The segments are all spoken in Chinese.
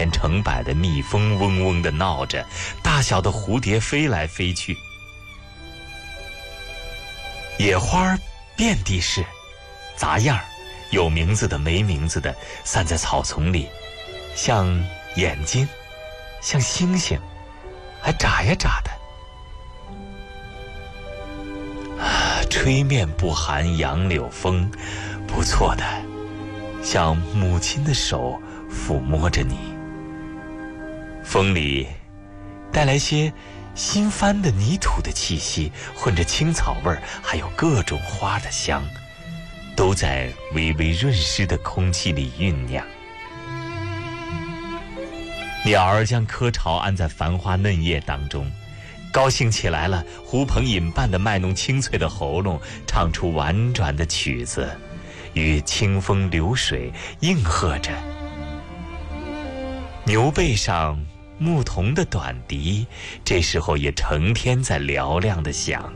千成百的蜜蜂嗡嗡地闹着，大小的蝴蝶飞来飞去，野花遍地是，杂样有名字的没名字的散在草丛里，像眼睛，像星星，还眨呀眨的。吹面不寒杨柳风，不错的，像母亲的手抚摸着你。风里带来些新翻的泥土的气息，混着青草味儿，还有各种花的香，都在微微润湿的空气里酝酿。鸟儿将窠巢安在繁花嫩叶当中，高兴起来了，呼朋引伴地卖弄清脆的喉咙，唱出婉转的曲子，与清风流水应和着。牛背上牧童的短笛，这时候也成天在嘹亮地响。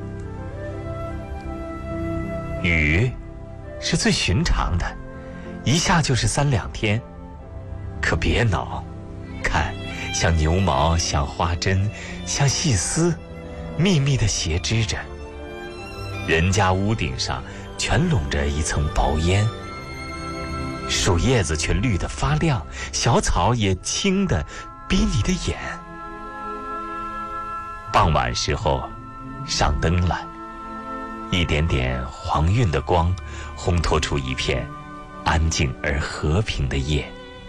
雨是最寻常的，一下就是3-2天，可别恼，看，像牛毛，像花针，像细丝，密密地斜织着。人家屋顶上全笼着一层薄烟，树叶子却绿得发亮，小草也青得逼你的眼。傍晚时候上灯了，一点点黄晕的光烘托出一片安静而和平的夜。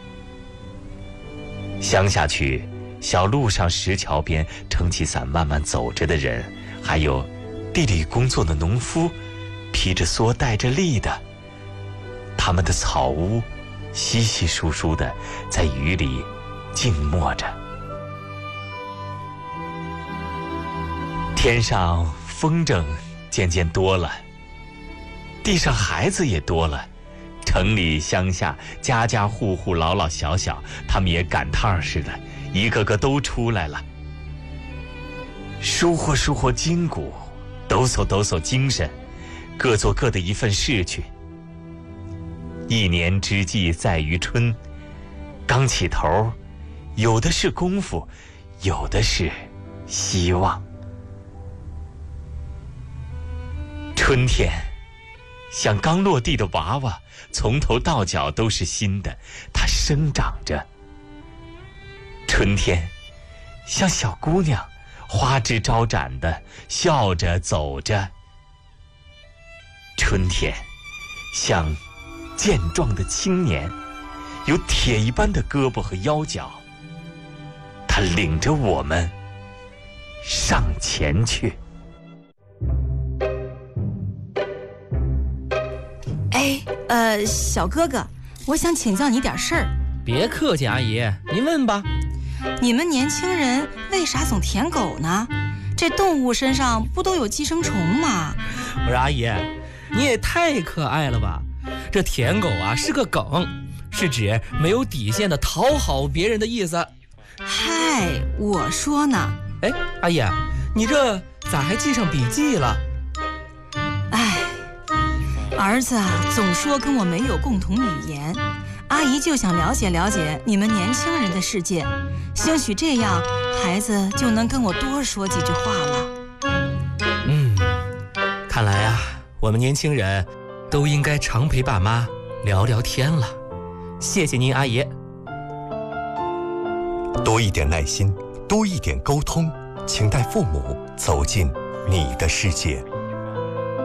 乡下去，小路上石桥边撑起伞慢慢走着的人，还有地里工作的农夫，披着蓑带着笠的，他们的草屋稀稀疏疏的在雨里静默着。天上风筝渐渐多了，地上孩子也多了，城里乡下家家户户老老小小，他们也赶趟似的，一个个都出来了，舒活舒活筋骨，抖擞抖擞精神，各做各的一份事去。一年之计在于春，刚起头，有的是功夫，有的是希望。春天像刚落地的娃娃，从头到脚都是新的，它生长着。春天像小姑娘，花枝招展的笑着走着。春天像健壮的青年，有铁一般的胳膊和腰脚，他领着我们上前去。 小哥哥，我想请教你点事儿。 别客气，阿姨，您问吧。 你们年轻人为啥总舔狗呢？这动物身上不都有寄生虫吗？ 我说阿姨，你也太可爱了吧。这舔狗啊是个梗，是指没有底线的讨好别人的意思。 嗨，我说呢。 阿姨，你这咋还记上笔记了？ 儿子总说跟我没有共同语言，阿姨就想了解了解你们年轻人的世界，兴许这样孩子就能跟我多说几句话了。 看来啊，我们年轻人都应该常陪爸妈聊聊天了。谢谢您，阿姨。 多一点耐心，多一点沟通，请带父母走进你的世界。